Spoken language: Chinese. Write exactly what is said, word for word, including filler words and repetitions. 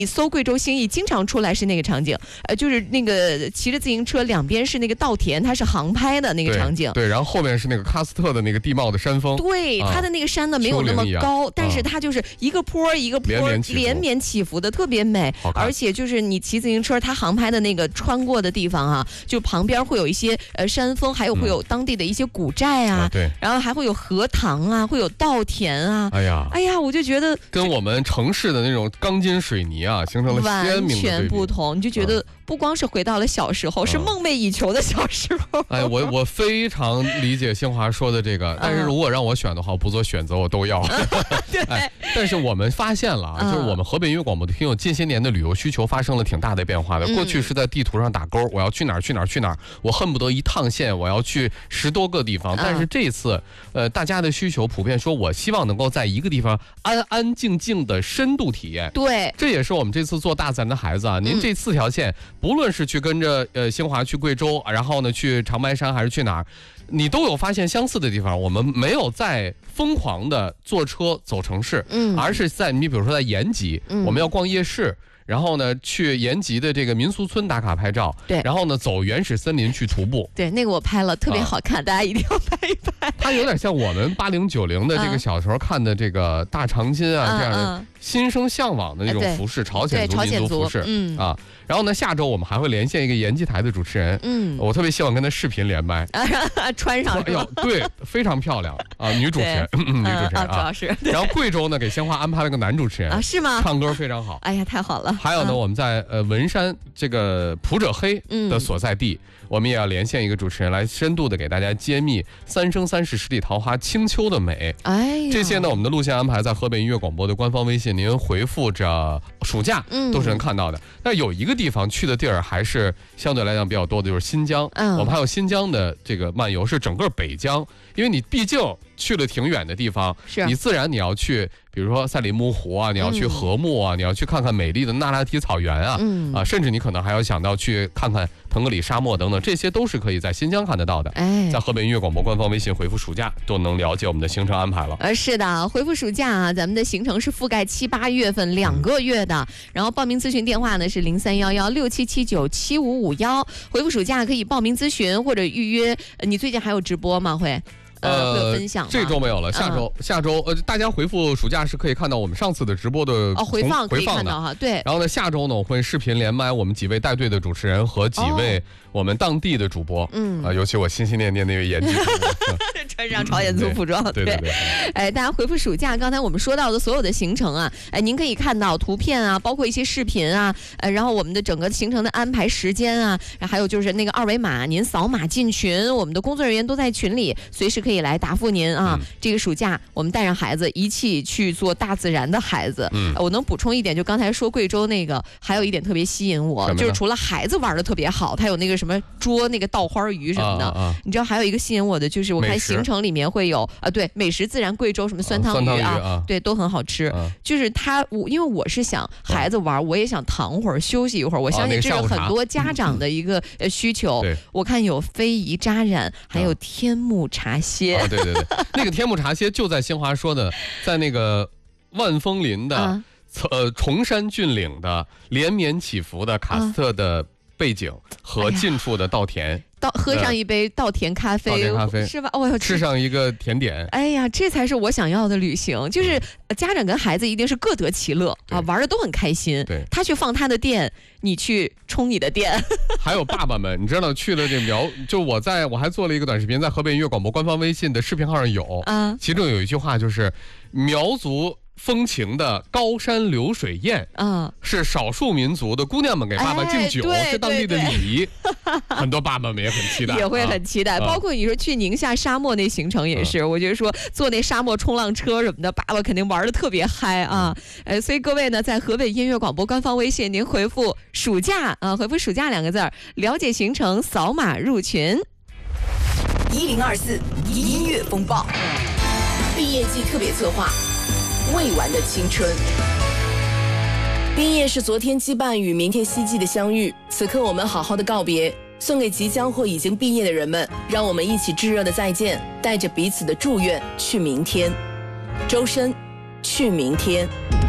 你搜贵州兴义，经常出来是那个场景，呃，就是那个骑着自行车，两边是那个稻田，它是航拍的那个场景。 对，对然后后面是那个喀斯特的那个地貌的山峰。 对，啊、它的那个山呢没有那么高，但是它就是一个坡一个坡连绵起伏的，特别美。而且就是你骑自行车，它航拍的那个穿过的地方啊，就旁边会有一些呃山峰，还有会有当地的一些古寨啊， 嗯、对， 然后还会有荷塘啊，会有稻田啊。 哎呀， 哎呀，我就觉得跟我们城市的那种钢筋水泥啊，形成了鲜明的对比。 完全不同，你就觉得不光是回到了小时候，嗯、是梦寐以求的小时候。 哎，我我非常理解新华说的这个，但是如果让我选的话，我不做选择，我都要。 对、 哎，但是我们发现了啊，就是我们河北音乐广播的听友近些年的旅游需求发生了挺大的变化的。过去是在地图上打勾，我要去哪儿去哪儿去哪儿，我恨不得一趟线我要去十多个地方。但是这次，呃，大家的需求普遍说，我希望能够在一个地方安安静静的深度体验。 对， 这也是我们这次做大自然的孩子啊，您这四条线，不论是去跟着呃新华去贵州，然后呢去长白山还是去哪儿，你都有发现相似的地方。我们没有在疯狂的坐车走城市，嗯，而是在你比如说在延吉，嗯、我们要逛夜市。然后呢，去延吉的这个民俗村打卡拍照， 对， 然后呢，走原始森林去徒步， 对，那个我拍了，特别好看，啊、大家一定要拍一拍。 它有点像我们八零九零的这个小时候看的这个大长今啊、嗯、这样的心生向往的那种服饰，朝鲜族民族服饰，嗯啊。然后呢，下周我们还会连线一个延吉台的主持人，嗯，我特别希望跟他视频连麦， 穿上， 哎呦，对，非常漂亮啊，女主持人，女主持人啊， 主要是。 然后贵州呢，给鲜花安排了个男主持人啊，是吗？ 唱歌非常好， 哎呀，太好了。 还有呢，我们在呃文山这个普者黑的所在地，我们也要连线一个主持人来深度的给大家揭秘三生三世十里桃花清秋的美。 哎， 这些呢，我们的路线安排在河北音乐广播的官方微信，您回复着暑假都是能看到的。但有一个地方去的地儿还是相对来讲比较多的，就是新疆。嗯，我们还有新疆的这个漫游，是整个北疆，因为你毕竟去了挺远的地方， 是你自然你要去，比如说赛里木湖啊，你要去禾木啊，嗯、你要去看看美丽的那拉提草原啊，嗯、啊，甚至你可能还要想到去看看腾格里沙漠等等，这些都是可以在新疆看得到的。哎，在河北音乐广播官方微信回复暑假，都能了解我们的行程安排了。 呃，是的，回复暑假啊，咱们的行程是覆盖七八月份两个月的，嗯、然后报名咨询电话呢是零三幺幺六七七九七五五幺，回复暑假可以报名咨询或者预约。呃、你最近还有直播吗？会？呃，会有分享吗？ 这周没有了，下周、嗯、下周呃，大家回复暑假是可以看到我们上次的直播的哦回放回放可以看到哈，对。 然后呢，下周呢我会视频连麦我们几位带队的主持人和几位我们当地的主播，嗯啊、呃，尤其我心心念念那位延吉主播， 穿上朝鲜族服装， 对对 对, 对。 哎，大家回复暑假，刚才我们说到的所有的行程啊，哎，您可以看到图片啊，包括一些视频啊，呃，然后我们的整个行程的安排时间啊，还有就是那个二维码，您扫码进群，我们的工作人员都在群里，随时可以来答复您。啊，嗯、这个暑假我们带上孩子一起去做大自然的孩子。嗯，我能补充一点，就刚才说贵州那个，还有一点特别吸引我，就是除了孩子玩的特别好，他有那个什么捉那个稻花鱼什么的。啊啊、你知道还有一个吸引我的，就是我看行程里面会有啊，对，美食自然贵州什么酸汤鱼 啊, 鱼啊对，都很好吃。啊、就是他，我因为我是想孩子玩，啊、我也想躺会儿休息一会儿。我相信这是很多家长的一个呃需求。 嗯、 我看有非遗扎染，还有天目茶歇。 啊、对对对。那个天目茶歇就在新华说的，在那个万峰林的、啊、呃崇山峻岭的连绵起伏的喀斯特的背景和近处的稻田。哎倒喝上一杯稻田咖啡， 稻田咖啡是吧？哦， 吃上一个甜点。 哎呀，这才是我想要的旅行，就是家长跟孩子一定是各得其乐啊，玩的都很开心。 对， 他去放他的店，你去充你的店。 还有爸爸们，你知道去了这苗，就我在我还做了一个短视频，在河北音乐广播官方微信的视频号上有啊，其中有一句话就是苗族风情的高山流水宴啊，是少数民族的姑娘们给爸爸敬酒， 哎、 是当地的礼仪。很多爸爸们也很期待， 也会很期待。啊、包括你说去宁夏沙漠那行程也是，啊、我觉得说坐那沙漠冲浪车什么的，爸爸肯定玩的特别嗨啊！呃、嗯，所以各位呢，在河北音乐广播官方微信，您回复“暑假”啊，回复“暑假”两个字儿，了解行程，扫码入群。 一零二四音乐风暴，毕业季特别策划。未完的青春，毕业是昨天羁绊与明天希冀的相遇。此刻我们好好的告别，送给即将或已经毕业的人们，让我们一起炙热的再见，带着彼此的祝愿去明天。周深，去明天。